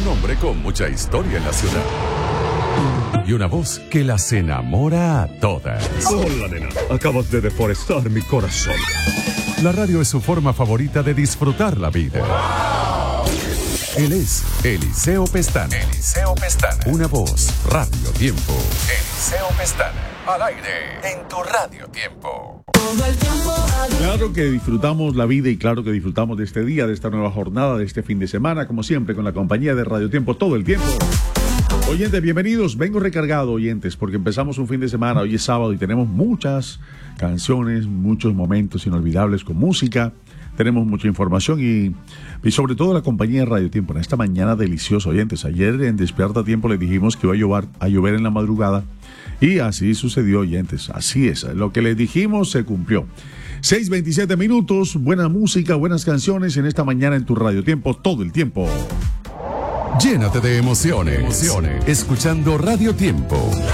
Un hombre con mucha historia en la ciudad. Y una voz que las enamora a todas. Hola, nena. Acabas de deforestar mi corazón. La radio es su forma favorita de disfrutar la vida. Él es Eliseo Pestana. Eliseo Pestana. Una voz, Radio Tiempo. Eliseo Pestana. Al aire, en tu Radio Tiempo. Todo el tiempo. Claro que disfrutamos la vida y claro que disfrutamos de este día, de esta nueva jornada, de este fin de semana, como siempre, con la compañía de Radio Tiempo todo el tiempo. Oyentes, bienvenidos. Vengo recargado, oyentes, porque empezamos un fin de semana. Hoy es sábado y tenemos muchas canciones, muchos momentos inolvidables con música. Tenemos mucha información y sobre todo la compañía de Radio Tiempo en esta mañana deliciosa, oyentes. Ayer en Despierta Tiempo les dijimos que iba a llover en la madrugada y así sucedió, oyentes. Así es, lo que les dijimos se cumplió. 6:27 minutos, buena música, buenas canciones en esta mañana en tu Radio Tiempo todo el tiempo. Llénate de emociones. Escuchando Radio Tiempo.